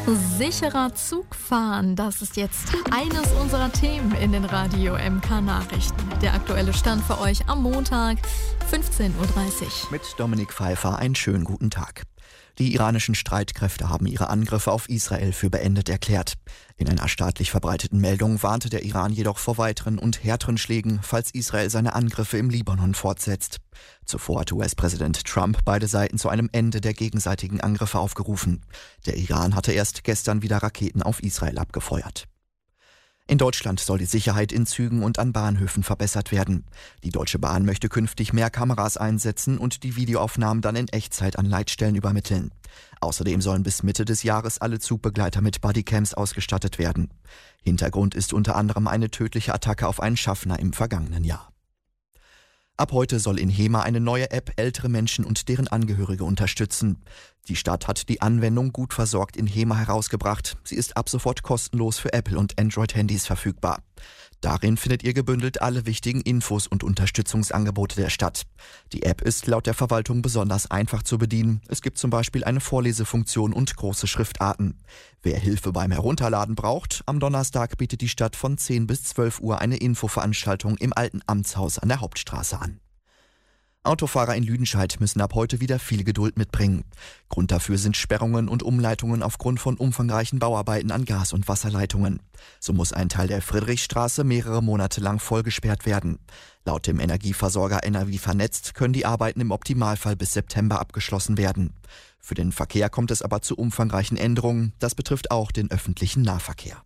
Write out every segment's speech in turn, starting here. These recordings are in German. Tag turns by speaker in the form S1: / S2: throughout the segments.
S1: Sicherer Zugfahren, das ist jetzt eines unserer Themen in den Radio MK Nachrichten. Der aktuelle Stand für euch am Montag, 15:30 Uhr.
S2: Mit Dominik Pfeiffer einen schönen guten Tag. Die iranischen Streitkräfte haben ihre Angriffe auf Israel für beendet erklärt. In einer staatlich verbreiteten Meldung warnte der Iran jedoch vor weiteren und härteren Schlägen, falls Israel seine Angriffe im Libanon fortsetzt. Zuvor hat US-Präsident Trump beide Seiten zu einem Ende der gegenseitigen Angriffe aufgerufen. Der Iran hatte erst gestern wieder Raketen auf Israel abgefeuert. In Deutschland soll die Sicherheit in Zügen und an Bahnhöfen verbessert werden. Die Deutsche Bahn möchte künftig mehr Kameras einsetzen und die Videoaufnahmen dann in Echtzeit an Leitstellen übermitteln. Außerdem sollen bis Mitte des Jahres alle Zugbegleiter mit Bodycams ausgestattet werden. Hintergrund ist unter anderem eine tödliche Attacke auf einen Schaffner im vergangenen Jahr. Ab heute soll in Hemer eine neue App ältere Menschen und deren Angehörige unterstützen. Die Stadt hat die Anwendung Gut versorgt in Hemer herausgebracht. Sie ist ab sofort kostenlos für Apple- und Android-Handys verfügbar. Darin findet ihr gebündelt alle wichtigen Infos und Unterstützungsangebote der Stadt. Die App ist laut der Verwaltung besonders einfach zu bedienen. Es gibt zum Beispiel eine Vorlesefunktion und große Schriftarten. Wer Hilfe beim Herunterladen braucht, am Donnerstag bietet die Stadt von 10 bis 12 Uhr eine Infoveranstaltung im alten Amtshaus an der Hauptstraße an. Autofahrer in Lüdenscheid müssen ab heute wieder viel Geduld mitbringen. Grund dafür sind Sperrungen und Umleitungen aufgrund von umfangreichen Bauarbeiten an Gas- und Wasserleitungen. So muss ein Teil der Friedrichstraße mehrere Monate lang voll gesperrt werden. Laut dem Energieversorger NRW Vernetzt können die Arbeiten im Optimalfall bis September abgeschlossen werden. Für den Verkehr kommt es aber zu umfangreichen Änderungen. Das betrifft auch den öffentlichen Nahverkehr.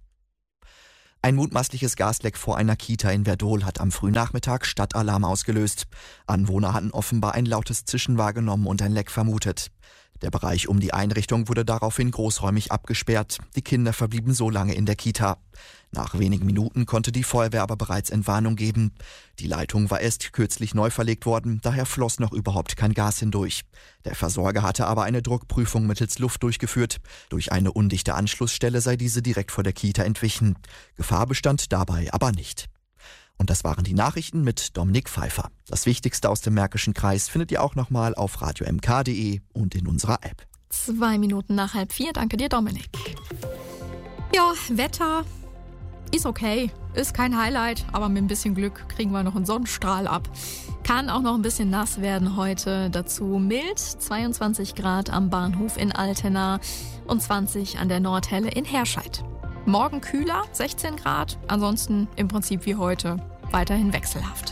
S2: Ein mutmaßliches Gasleck vor einer Kita in Werdohl hat am Frühnachmittag Stadtalarm ausgelöst. Anwohner hatten offenbar ein lautes Zischen wahrgenommen und ein Leck vermutet. Der Bereich um die Einrichtung wurde daraufhin großräumig abgesperrt. Die Kinder verblieben so lange in der Kita. Nach wenigen Minuten konnte die Feuerwehr aber bereits Entwarnung geben. Die Leitung war erst kürzlich neu verlegt worden, daher floss noch überhaupt kein Gas hindurch. Der Versorger hatte aber eine Druckprüfung mittels Luft durchgeführt. Durch eine undichte Anschlussstelle sei diese direkt vor der Kita entwichen. Gefahr bestand dabei aber nicht. Und das waren die Nachrichten mit Dominik Pfeiffer. Das Wichtigste aus dem Märkischen Kreis findet ihr auch nochmal auf radiomk.de und in unserer App.
S1: 2 Minuten nach 3:30. Danke dir, Dominik. Ja, Wetter ist okay. Ist kein Highlight, aber mit ein bisschen Glück kriegen wir noch einen Sonnenstrahl ab. Kann auch noch ein bisschen nass werden heute. Dazu mild, 22 Grad am Bahnhof in Altena und 20 an der Nordhelle in Herscheid. Morgen kühler, 16 Grad, ansonsten im Prinzip wie heute, weiterhin wechselhaft.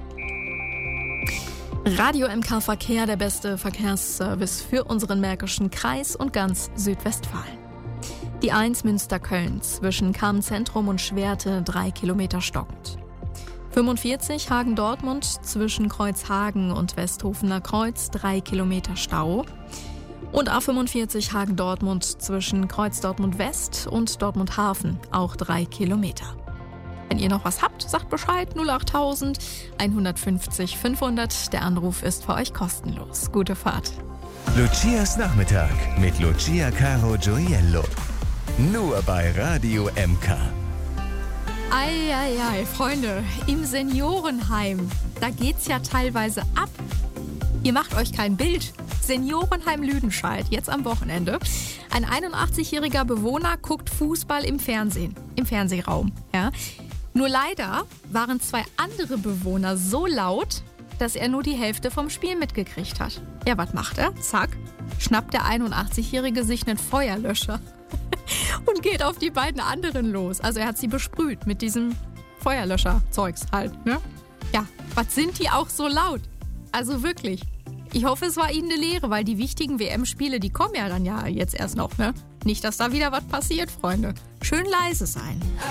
S1: Radio MK Verkehr, der beste Verkehrsservice für unseren Märkischen Kreis und ganz Südwestfalen. Die 1 Münster-Köln zwischen Kamen-Zentrum und Schwerte 3 Kilometer stockend. 45 Hagen-Dortmund zwischen Kreuzhagen und Westhofener Kreuz 3 Kilometer Stau. Und A45 Hagen-Dortmund zwischen Kreuz Dortmund West und Dortmund Hafen, auch 3 Kilometer. Wenn ihr noch was habt, sagt Bescheid, 08000 150 500. Der Anruf ist für euch kostenlos. Gute Fahrt.
S3: Lucias Nachmittag mit Lucia Caro Gioiello. Nur bei Radio MK.
S1: Eieiei, Freunde, im Seniorenheim, da geht's ja teilweise ab. Ihr macht euch kein Bild. Seniorenheim Lüdenscheid, jetzt am Wochenende. Ein 81-jähriger Bewohner guckt Fußball im Fernsehen, im Fernsehraum. Ja. Nur leider waren 2 andere Bewohner so laut, dass er nur die Hälfte vom Spiel mitgekriegt hat. Ja, was macht er? Zack, schnappt der 81-jährige sich einen Feuerlöscher und geht auf die beiden anderen los. Also er hat sie besprüht mit diesem Feuerlöscher-Zeugs halt, ne? Ja, was sind die auch so laut? Also wirklich. Ich hoffe, es war Ihnen eine Lehre, weil die wichtigen WM-Spiele, die kommen ja dann ja jetzt erst noch, ne? Nicht, dass da wieder was passiert, Freunde. Schön leise sein.